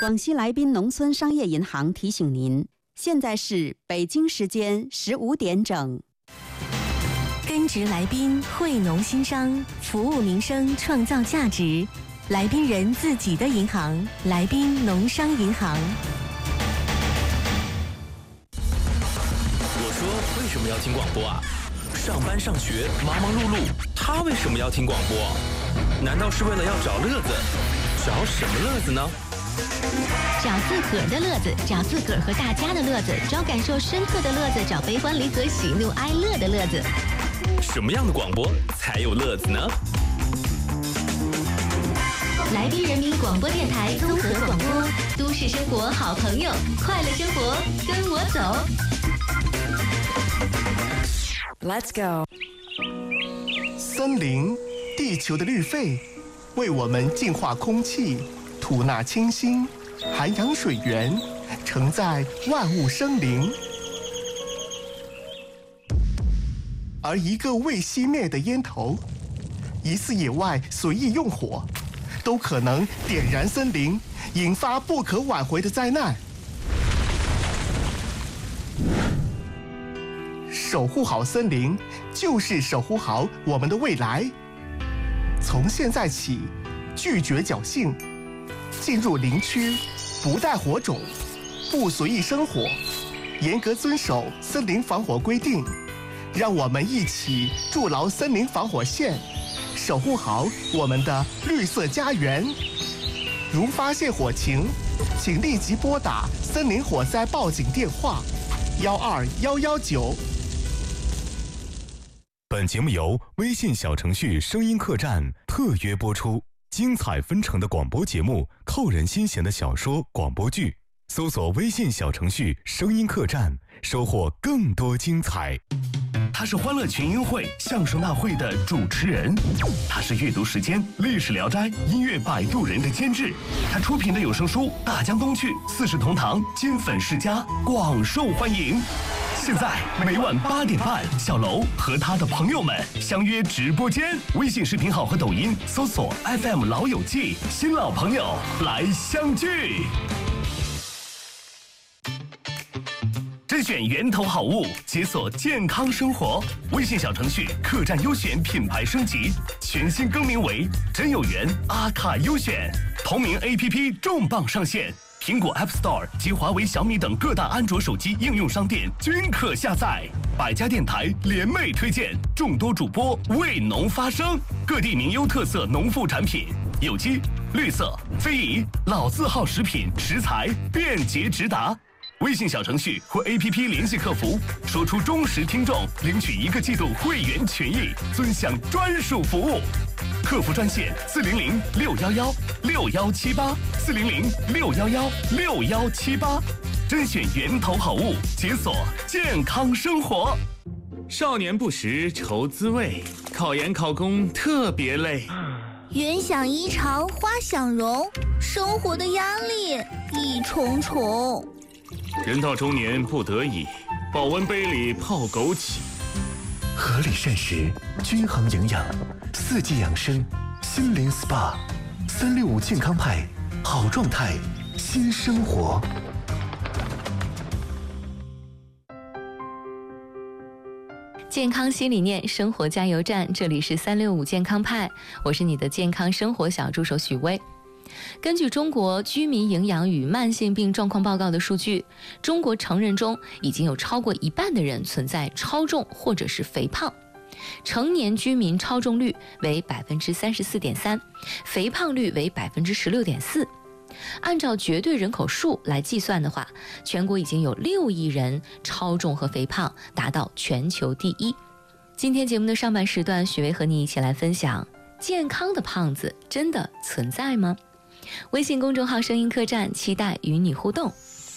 广西来宾农村商业银行提醒您，现在是北京时间15点整。 根植来宾，惠农兴商，服务民生，创造价值。来宾人自己的银行，来宾农商银行。 我说为什么要听广播啊？上班上学忙忙碌碌，他为什么要听广播？难道是为了要找乐子？找什么乐子呢？ 找自个儿的乐子，找自个儿和大家的乐子，找感受深刻的乐子，找悲欢离合、喜怒哀乐的乐子。 什么样的广播才有乐子呢？ 来宾人民广播电台综合广播，都市生活好朋友，快乐生活跟我走。 Let's go。 森林，地球的绿肺，为我们净化空气，吐纳清新，涵养水源，承载万物生灵。而一个未熄灭的烟头，一次野外随意用火，都可能点燃森林，引发不可挽回的灾难。守护好森林，就是守护好我们的未来。从现在起，拒绝侥幸，进入林区，不带火种，不随意生火，严格遵守森林防火规定。让我们一起筑牢森林防火线，守护好我们的绿色家园。如发现火情，请立即拨打森林火灾报警电话12119。 本节目由微信小程序声音客栈特约播出，精彩纷呈的广播节目，扣人心弦的小说广播剧，搜索微信小程序声音客栈，收获更多精彩。 他是欢乐群英会相声大会的主持人，他是阅读时间历史聊斋音乐摆渡人的监制，他出品的有声书《大江东去》《四世同堂》金粉世家广受欢迎。现在每晚8点半，小楼和他的朋友们相约直播间，微信视频号和抖音搜索 FM 老友记，新老朋友来相聚。甄选源头好物，解锁健康生活。微信小程序客栈优选品牌升级，全新更名为真有缘阿卡优选。同名 APP 重磅上线，苹果 App Store 及华为、小米等各大安卓手机应用商店均可下载。百家电台联袂推荐，众多主播为农发声，各地名优特色农副产品，有机、绿色、非遗、老字号食品食材便捷直达。微信小程序或 APP 联系客服，说出忠实听众，领取1个季度会员权益，尊享专属服务。客服专线400-611-6178，400-611-6178，甄选源头好物，解锁健康生活。 少年不识愁滋味，考研考公特别累。 云想衣裳花想容，生活的压力一重重。 人到中年不得已，保温杯里泡枸杞。 合理膳食，均衡营养，4季养生，心灵 SPA，365健康派，好状态，新生活。 健康新理念，生活加油站，这里是365健康派，我是你的健康生活小助手许巍。根据中国居民营养与慢性病状况报告的数据，中国成人中已经有超过1半的人存在超重或者是肥胖，成年居民超重率为 34.3%， 肥胖率为 16.4%。按照绝对人口数来计算的话，全国已经有6亿人超重和肥胖达到全球第一。今天节目的上半时段，许巍和你一起来分享：健康的胖子真的存在吗？微信公众号声音客栈，期待与你互动。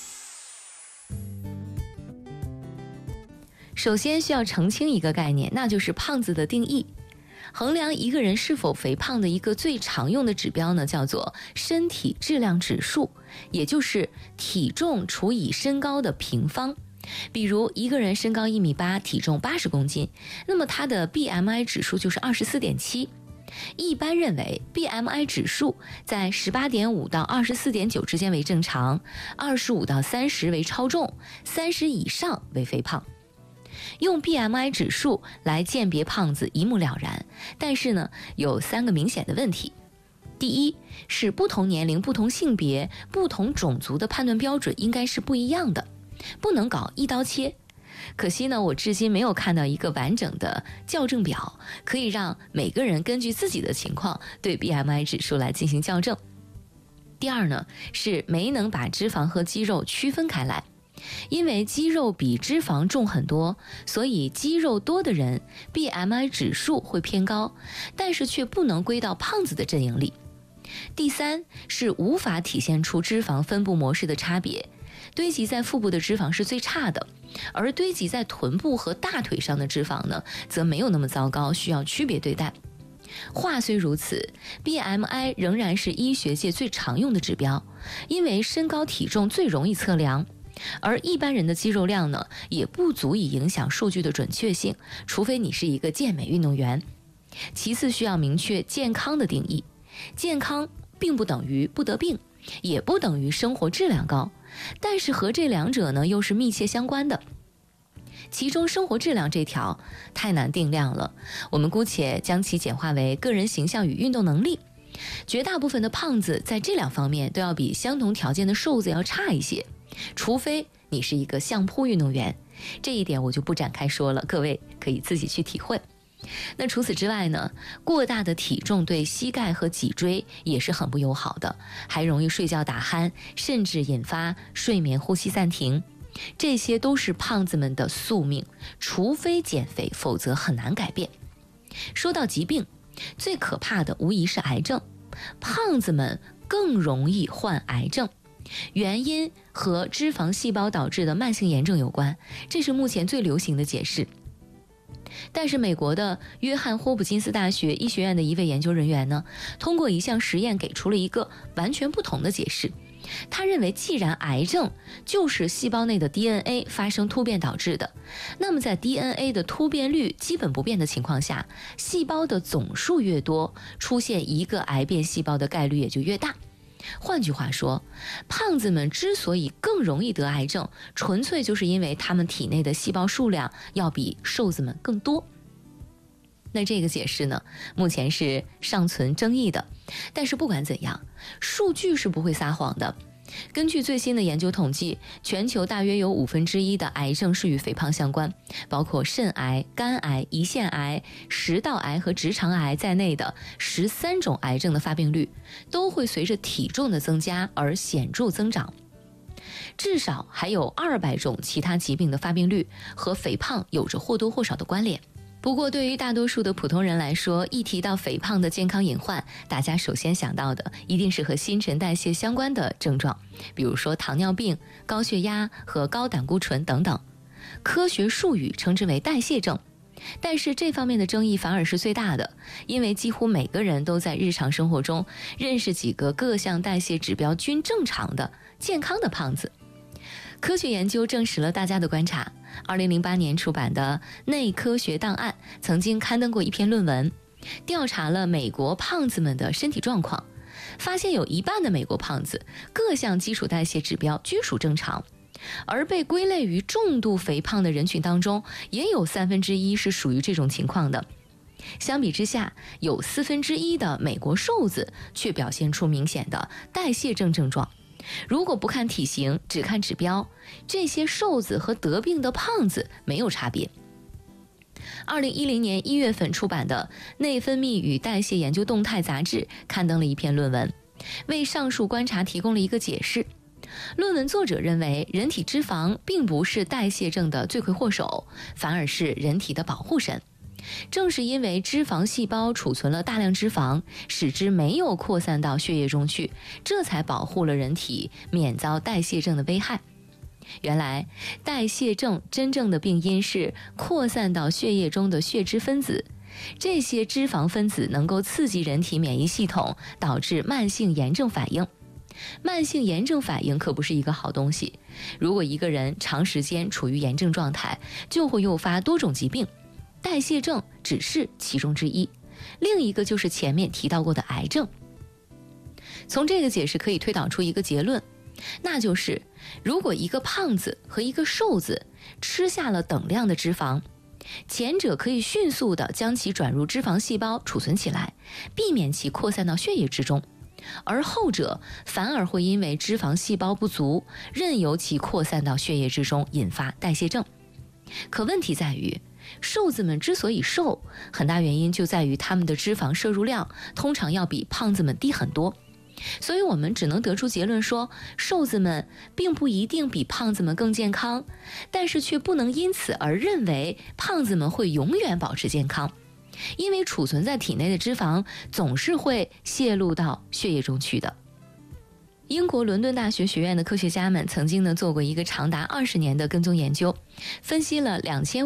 首先需要澄清一个概念，那就是胖子的定义。衡量一个人是否肥胖的一个最常用的指标呢，叫做身体质量指数，也就是体重除以身高的平方。比如一个人身高1.8米，体重80公斤，那么他的 BMI 指数就是24.7。 一般认为 BMI 指数在 18.5 到 24.9 之间为正常，25到30为超重，30以上为肥胖。用 BMI 指数来鉴别胖子一目了然，但是呢，有3个明显的问题。第一是不同年龄、不同性别、不同种族的判断标准应该是不一样的，不能搞一刀切。可惜呢，我至今没有看到一个完整的校正表，可以让每个人根据自己的情况对 BMI 指数来进行校正。第二呢，是没能把脂肪和肌肉区分开来。因为肌肉比脂肪重很多，所以肌肉多的人 BMI 指数会偏高，但是却不能归到胖子的阵营里。第三是无法体现出脂肪分布模式的差别，堆积在腹部的脂肪是最差的，而堆积在臀部和大腿上的脂肪呢，则没有那么糟糕，需要区别对待。话虽如此， BMI 仍然是医学界最常用的指标，因为身高体重最容易测量，而一般人的肌肉量呢，也不足以影响数据的准确性，除非你是一个健美运动员。其次，需要明确健康的定义。健康并不等于不得病，也不等于生活质量高，但是和这两者呢又是密切相关的。其中生活质量这条太难定量了，我们姑且将其简化为个人形象与运动能力。绝大部分的胖子在这两方面都要比相同条件的瘦子要差一些，除非你是一个相扑运动员，这一点我就不展开说了，各位可以自己去体会。那除此之外呢，过大的体重对膝盖和脊椎也是很不友好的，还容易睡觉打鼾，甚至引发睡眠呼吸暂停。这些都是胖子们的宿命，除非减肥，否则很难改变。说到疾病，最可怕的无疑是癌症，胖子们更容易患癌症，原因和脂肪细胞导致的慢性炎症有关，这是目前最流行的解释。但是美国的约翰霍普金斯大学医学院的一位研究人员呢，通过一项实验给出了一个完全不同的解释。他认为，既然癌症就是细胞内的 DNA 发生突变导致的，那么在 DNA 的突变率基本不变的情况下，细胞的总数越多，出现一个癌变细胞的概率也就越大。换句话说，胖子们之所以更容易得癌症，纯粹就是因为他们体内的细胞数量要比瘦子们更多。那这个解释呢，目前是尚存争议的，但是不管怎样，数据是不会撒谎的。根据最新的研究统计，全球大约有1/5的癌症是与肥胖相关，包括肾癌、肝癌、胰腺癌、食道癌和直肠癌在内的13种癌症的发病率都会随着体重的增加而显著增长。至少还有200种其他疾病的发病率和肥胖有着或多或少的关联。不过对于大多数的普通人来说，一提到肥胖的健康隐患，大家首先想到的一定是和新陈代谢相关的症状，比如说糖尿病、高血压和高胆固醇等等。科学术语称之为代谢症，但是这方面的争议反而是最大的，因为几乎每个人都在日常生活中认识几个各项代谢指标均正常的健康的胖子。科学研究证实了大家的观察。2008年出版的《内科学档案》曾经刊登过一篇论文，调查了美国胖子们的身体状况，发现有1半的美国胖子各项基础代谢指标均属正常，而被归类于重度肥胖的人群当中，也有1/3是属于这种情况的。相比之下，有1/4的美国瘦子却表现出明显的代谢症症状。如果不看体型，只看指标，这些瘦子和得病的胖子没有差别。2010年1月份出版的《内分泌与代谢研究动态》杂志刊登了一篇论文，为上述观察提供了一个解释。论文作者认为，人体脂肪并不是代谢症的罪魁祸首，反而是人体的保护神。正是因为脂肪细胞储存了大量脂肪，使之没有扩散到血液中去，这才保护了人体免遭代谢症的危害。原来，代谢症真正的病因是扩散到血液中的血脂分子，这些脂肪分子能够刺激人体免疫系统，导致慢性炎症反应。慢性炎症反应可不是一个好东西，如果一个人长时间处于炎症状态，就会诱发多种疾病。代谢症只是其中之一。 另一个就是前面提到过的癌症。从这个解释可以推导出一个结论，那就是如果一个胖子和一个瘦子吃下了等量的脂肪，前者可以迅速地将其转入脂肪细胞储存起来，避免其扩散到血液之中，而后者反而会因为脂肪细胞不足，任由其扩散到血液之中，引发代谢症。可问题在于，瘦子们之所以瘦，很大原因就在于他们的脂肪摄入量通常要比胖子们低很多。所以我们只能得出结论说，瘦子们并不一定比胖子们更健康，但是却不能因此而认为胖子们会永远保持健康，因为储存在体内的脂肪总是会泄露到血液中去的。英国伦敦大学学院的科学家们曾经做过一个长达20年的跟踪研究，分析了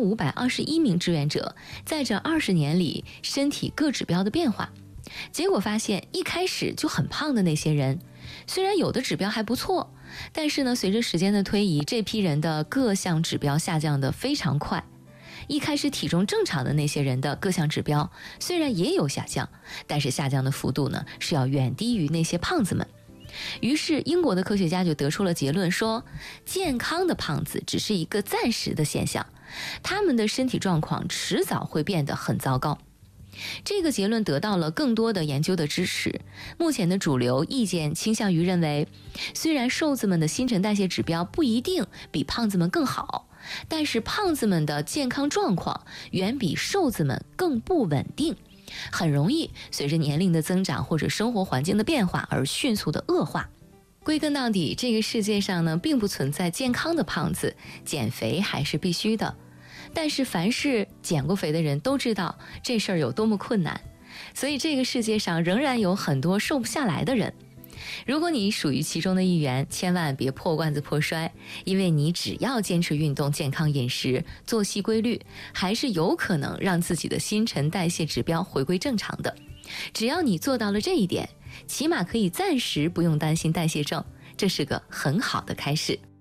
2521名志愿者在这20年里身体各指标的变化。结果发现，一开始就很胖的那些人，虽然有的指标还不错，但是呢，随着时间的推移，这批人的各项指标下降得非常快。一开始体重正常的那些人的各项指标虽然也有下降，但是下降的幅度呢，是要远低于那些胖子们。于是英国的科学家就得出了结论说，健康的胖子只是一个暂时的现象，他们的身体状况迟早会变得很糟糕。这个结论得到了更多的研究的支持。目前的主流意见倾向于认为，虽然瘦子们的新陈代谢指标不一定比胖子们更好，但是胖子们的健康状况远比瘦子们更不稳定，很容易随着年龄的增长或者生活环境的变化而迅速的恶化。归根到底，这个世界上呢，并不存在健康的胖子，减肥还是必须的。但是凡是减过肥的人都知道这事儿有多么困难，所以这个世界上仍然有很多瘦不下来的人。如果你属于其中的一员，千万别破罐子破摔，因为你只要坚持运动、健康饮食、作息规律，还是有可能让自己的新陈代谢指标回归正常的。只要你做到了这一点，起码可以暂时不用担心代谢症，这是个很好的开始。